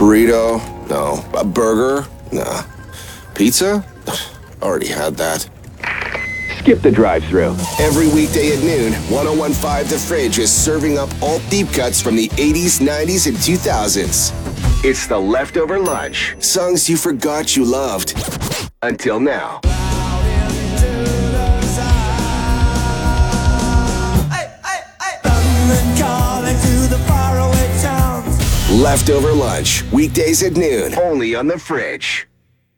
Burrito? No. A burger? Nah. Pizza? Already had that. Skip the drive-thru. Every weekday at noon, 1015 The Fridge is serving up alt deep cuts from the 80s, 90s, and 2000s. It's the leftover lunch. Songs you forgot you loved. Until now. Leftover lunch. Weekdays at noon. Only on The Fridge.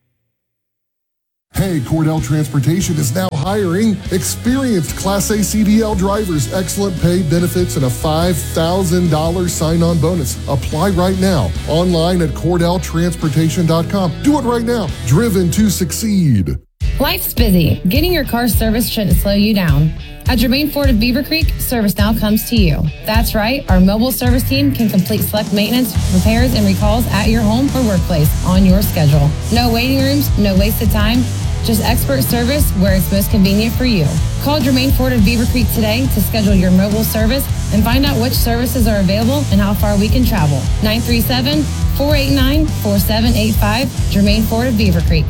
Hey, Cordell Transportation is now hiring experienced Class A CDL drivers, excellent pay, benefits, and a $5,000 sign-on bonus. Apply right now. Online at CordellTransportation.com. Do it right now. Driven to succeed. Life's busy. Getting your car serviced shouldn't slow you down. At Germain Ford of Beaver Creek, service now comes to you. That's right, our mobile service team can complete select maintenance, repairs, and recalls at your home or workplace on your schedule. No waiting rooms, no wasted time, just expert service where it's most convenient for you. Call Germain Ford of Beaver Creek today to schedule your mobile service and find out which services are available and how far we can travel. 937-489-4785, Germain Ford of Beaver Creek.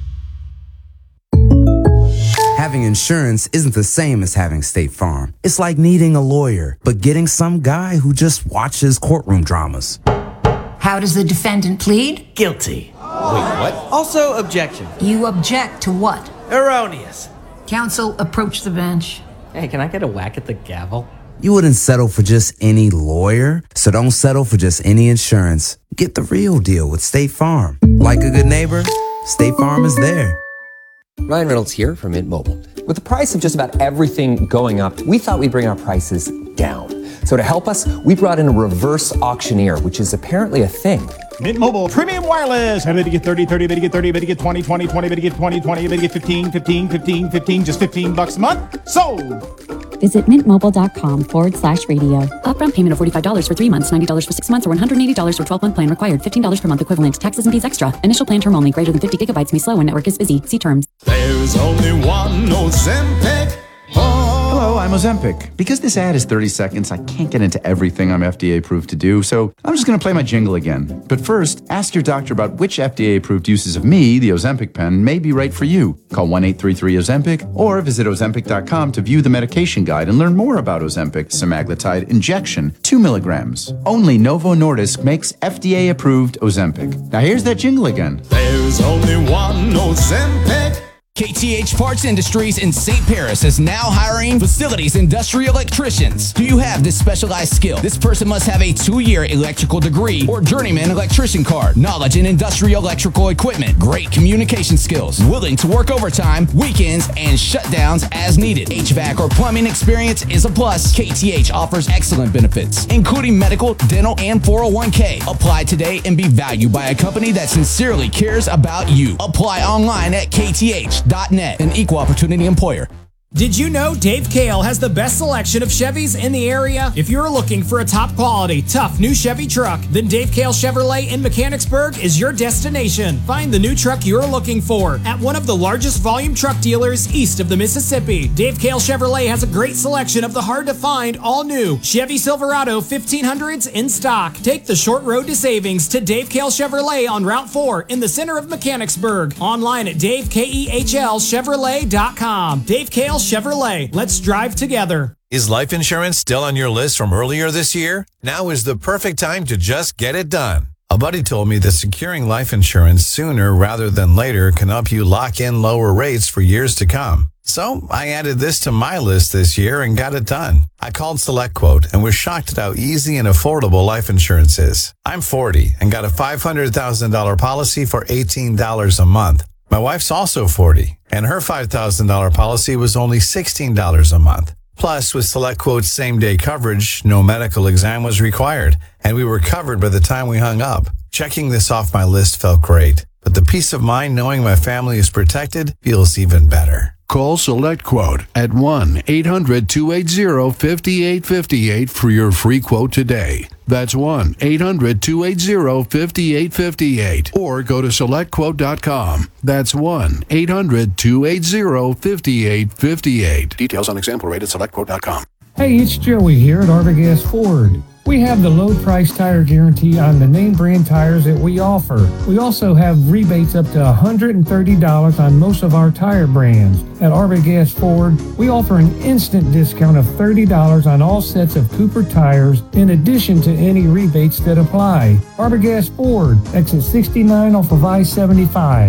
Having insurance isn't the same as having State Farm. It's like needing a lawyer, but getting some guy who just watches courtroom dramas. How does the defendant plead? Guilty. Wait, what? Also, objection. You object to what? Erroneous. Counsel, approach the bench. Hey, can I get a whack at the gavel? You wouldn't settle for just any lawyer, so don't settle for just any insurance. Get the real deal with State Farm. Like a good neighbor, State Farm is there. Ryan Reynolds here from Mint Mobile. With the price of just about everything going up, we thought we'd bring our prices down. So to help us, we brought in a reverse auctioneer, which is apparently a thing. Mint Mobile Premium Wireless. How about you get 30, 30, bet you get 30, bet you get 20, 20, 20, bet you get 20, 20, bet you get 15, 15, 15, 15, just $15 a month. Sold! Visit mintmobile.com/radio. Upfront payment of $45 for 3 months, $90 for 6 months, or $180 for 12-month plan required. $15 per month equivalent. Taxes and fees extra. Initial plan term only. Greater than 50 gigabytes may slow when network is busy. See terms. There's only one Ozempic. Hello, I'm Ozempic. Because this ad is 30 seconds, I can't get into everything I'm FDA approved to do, so I'm just going to play my jingle again. But first, ask your doctor about which FDA approved uses of me, the Ozempic pen, may be right for you. Call 1-833-OZEMPIC or visit Ozempic.com to view the medication guide and learn more about Ozempic semaglutide injection, 2 milligrams. Only Novo Nordisk makes FDA approved Ozempic. Now here's that jingle again. There's only one Ozempic. KTH Parts Industries in St. Paris is now hiring facilities industrial electricians. Do you have this specialized skill? This person must have a 2-year electrical degree or journeyman electrician card, knowledge in industrial electrical equipment, great communication skills, willing to work overtime, weekends, and shutdowns as needed. HVAC or plumbing experience is a plus. KTH offers excellent benefits, including medical, dental, and 401k. Apply today and be valued by a company that sincerely cares about you. Apply online at KTH.net, an equal opportunity employer. Did you know Dave Kale has the best selection of Chevys in the area? If you're looking for a top quality, tough new Chevy truck, then Dave Kale Chevrolet in Mechanicsburg is your destination. Find the new truck you're looking for at one of the largest volume truck dealers east of the Mississippi. Dave Kale Chevrolet has a great selection of the hard-to-find, all-new Chevy Silverado 1500s in stock. Take the short road to savings to Dave Kale Chevrolet on Route 4 in the center of Mechanicsburg. Online at DaveKehlChevrolet.com. Dave Kale Chevrolet. Let's drive together. Is life insurance still on your list from earlier this year? Now is the perfect time to just get it done. A buddy told me that securing life insurance sooner rather than later can help you lock in lower rates for years to come. So I added this to my list this year and got it done. I called SelectQuote and was shocked at how easy and affordable life insurance is. I'm 40 and got a $500,000 policy for $18 a month. My wife's also 40, and her $5,000 policy was only $16 a month. Plus, with SelectQuote's same-day coverage, no medical exam was required, and we were covered by the time we hung up. Checking this off my list felt great, but the peace of mind knowing my family is protected feels even better. Call SelectQuote at 1-800-280-5858 for your free quote today. That's 1-800-280-5858. Or go to SelectQuote.com. That's 1-800-280-5858. Details on example rate at SelectQuote.com. Hey, it's Joey here at Arvagass Ford. We have the low price tire guarantee on the name brand tires that we offer. We also have rebates up to $130 on most of our tire brands. At Arbogast Ford, we offer an instant discount of $30 on all sets of Cooper tires in addition to any rebates that apply. Arbogast Ford, exit 69 off of I-75.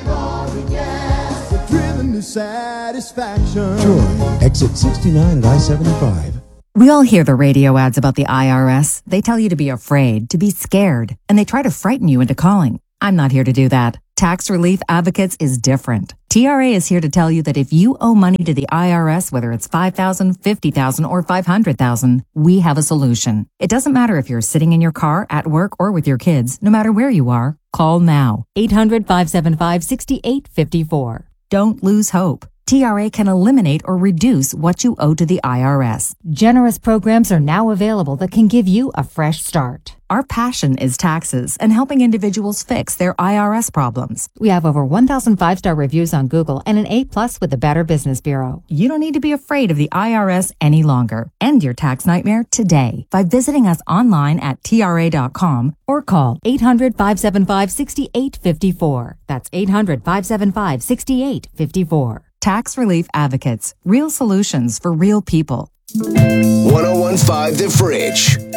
Driven to satisfaction. Troy, exit 69 at I-75. We all hear the radio ads about the IRS. They tell you to be afraid, to be scared, and they try to frighten you into calling. I'm not here to do that. Tax Relief Advocates is different. TRA is here to tell you that if you owe money to the IRS, whether it's $5,000, $50,000, or $500,000, we have a solution. It doesn't matter if you're sitting in your car, at work, or with your kids. No matter where you are, call now. 800-575-6854. Don't lose hope. TRA can eliminate or reduce what you owe to the IRS. Generous programs are now available that can give you a fresh start. Our passion is taxes and helping individuals fix their IRS problems. We have over 1,000 5-star reviews on Google and an A+ with the Better Business Bureau. You don't need to be afraid of the IRS any longer. End your tax nightmare today by visiting us online at TRA.com or call 800-575-6854. That's 800-575-6854. Tax Relief Advocates. Real solutions for real people. 1015 The Fridge.